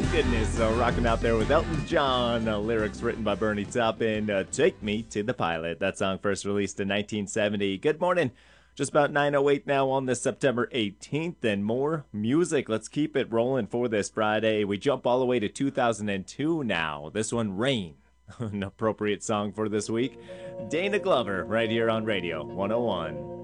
Goodness, rocking out there with Elton John. Lyrics written by Bernie Taupin. Take Me to the Pilot. That song first released in 1970. Good morning. Just about 9:08 now on this September 18th, and more music. Let's keep it rolling for this Friday. We jump all the way to 2002 now. This one, Rain. An appropriate song for this week. Dana Glover, right here on Radio 101.